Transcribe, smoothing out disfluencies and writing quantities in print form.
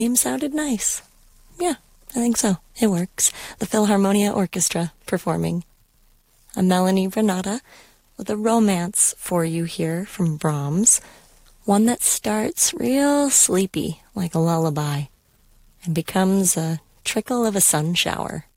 Name sounded nice. Yeah, I think so. It works. The Philharmonia Orchestra performing. A Melanie Renata with a romance for you here from Brahms. One that starts real sleepy, like a lullaby, and becomes a trickle of a sun shower.